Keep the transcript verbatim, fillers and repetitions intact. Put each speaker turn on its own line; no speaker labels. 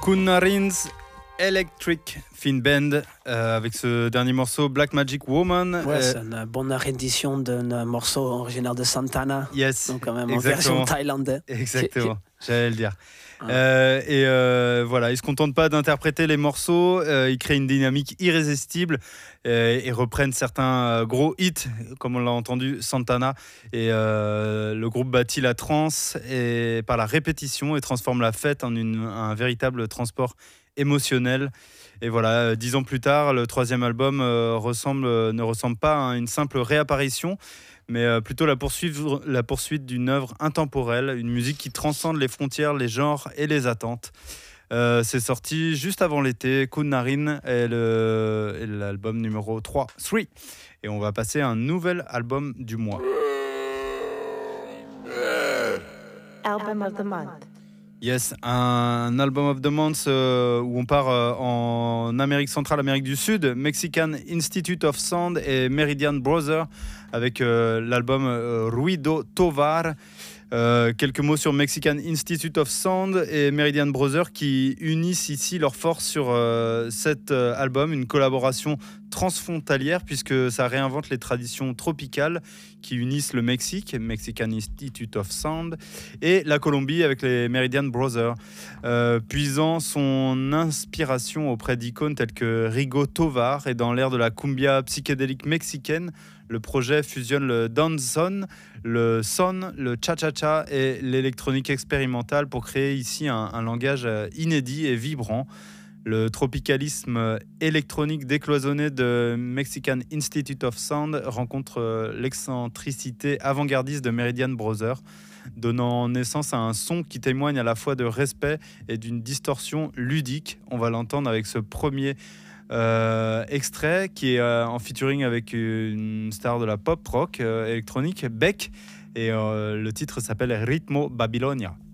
Kunarin's Electric Fin Band euh, avec ce dernier morceau Black Magic Woman.
Ouais,
euh,
c'est une bonne réédition d'un morceau originaire de Santana.
Yes,
donc quand même
exactement.
en version thaïlandaise.
Exactement, j'allais le dire.
Ah.
Euh, et euh, voilà, il se contente pas d'interpréter les morceaux, euh, il crée une dynamique irrésistible euh, et reprennent certains euh, gros hits, comme on l'a entendu, Santana. Et euh, le groupe bâtit la trance et, par la répétition et transforme la fête en une, un véritable transport émotionnel. Et voilà, euh, dix ans plus tard, le troisième album euh, ressemble, euh, ne ressemble pas à une simple réapparition, mais euh, plutôt la poursuite, la poursuite d'une œuvre intemporelle, une musique qui transcende les frontières, les genres et les attentes. Euh, c'est sorti juste avant l'été, Kunarin est, le, est l'album numéro trois, trois. Et on va passer à un nouvel album du mois.
Album of the month.
Yes, un album of the month euh, où on part euh, en Amérique centrale, Amérique du Sud, Mexican Institute of Sound et Meridian Brothers avec euh, l'album euh, Ruido Tovar. Euh, quelques mots sur Mexican Institute of Sound et Meridian Brothers qui unissent ici leurs forces sur euh, cet euh, album, une collaboration transfrontalière puisque ça réinvente les traditions tropicales qui unissent le Mexique, Mexican Institute of Sound, et la Colombie avec les Meridian Brothers, euh, puisant son inspiration auprès d'icônes telles que Rigo Tovar et dans l'ère de la cumbia psychédélique mexicaine. Le projet fusionne le dancehall, le son, le cha-cha-cha et l'électronique expérimentale pour créer ici un, un langage inédit et vibrant. Le tropicalisme électronique décloisonné de Mexican Institute of Sound rencontre l'excentricité avant-gardiste de Meridian Brothers, donnant naissance à un son qui témoigne à la fois de respect et d'une distorsion ludique. On va l'entendre avec ce premier Euh, extrait qui est euh, en featuring avec une star de la pop rock euh, électronique, Beck, et euh, le titre s'appelle Ritmo Babilonia.